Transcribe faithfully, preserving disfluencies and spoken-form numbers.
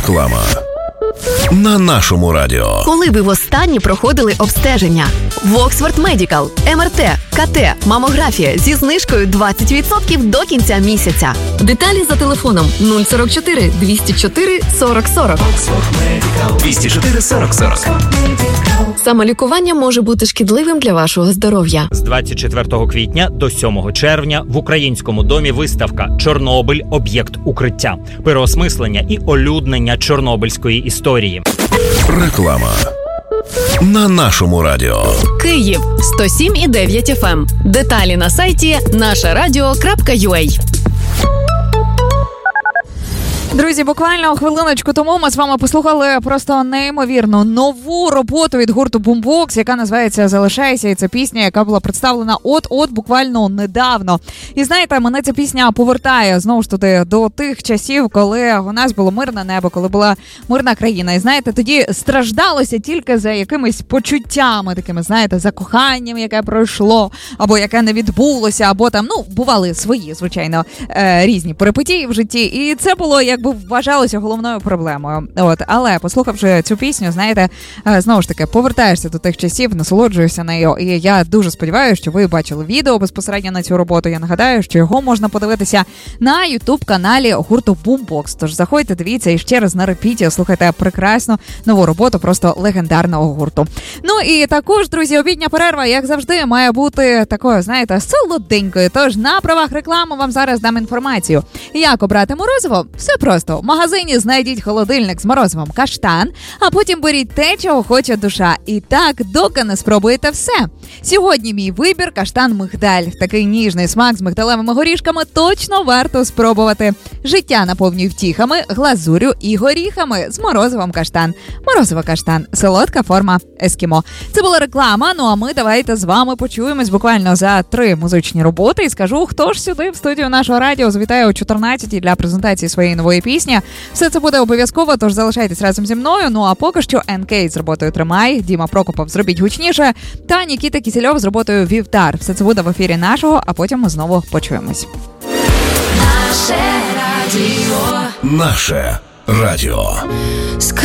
Реклама на нашому радіо. Коли ви востаннє проходили обстеження? В Oxford Medical, ем ер те, ка те, мамографія зі знижкою двадцять відсотків до кінця місяця. Деталі за телефоном нуль сорок чотири двісті чотири сорок сорок. двісті чотири сорок сорок. Самолікування може бути шкідливим для вашого здоров'я. З двадцять четвертого квітня до сьомого червня в Українському домі виставка «Чорнобиль. Об'єкт укриття». Переосмислення і олюднення чорнобильської історії. Реклама на нашому радіо. Київ сто сім і дев'ять еф ем. Деталі на сайті наша радіо крапка ю а. Друзі, буквально хвилиночку тому ми з вами послухали просто неймовірну нову роботу від гурту Boombox, яка називається «Залишайся». І це пісня, яка була представлена от-от буквально недавно. І знаєте, мене ця пісня повертає знову ж туди до тих часів, коли у нас було мирне небо, коли була мирна країна. І знаєте, тоді страждалося тільки за якимись почуттями, такими, знаєте, за коханням, яке пройшло, або яке не відбулося, або там, ну, бували свої, звичайно, різні перипетії в житті. І це було якби вважалося головною проблемою. От, але послухавши цю пісню, знаєте, знову ж таки, повертаєшся до тих часів, насолоджуєшся нею. І я дуже сподіваюся, що ви бачили відео безпосередньо на цю роботу. Я нагадаю, що його можна подивитися на ютуб-каналі гурту Boombox. Тож заходьте, дивіться і ще раз на репіті слухайте прекрасну нову роботу просто легендарного гурту. Ну і також, друзі, обідня перерва, як завжди, має бути такою, знаєте, солоденькою. Тож на правах реклами вам зараз дам інформацію. Як обрати морозиво? Все просто. В магазині знайдіть холодильник з морозивом каштан, а потім беріть те, чого хоче душа. І так, доки не спробуєте все. Сьогодні мій вибір – каштан-мигдаль. Такий ніжний смак з мигдалевими горішками точно варто спробувати. Життя наповнює втіхами, глазурю і горіхами з морозивом каштан. Морозиво каштан – солодка форма ескімо. Це була реклама, ну а ми давайте з вами почуємось буквально за три музичні роботи і скажу, хто ж сюди в студію нашого радіо завітає о чотирнадцятій для презентації своєї нової пісні. Все це буде обов'язково, тож залишайтесь разом зі мною. Ну а поки що ен кей з роботою «Тримай», Діма Прокопов «Зробіть гучніше» та Нікіта Кісельов з роботою «Вівтар». Все це буде в ефірі нашого, а потім ми знову почуємось. Наше радіо. Наше радіо.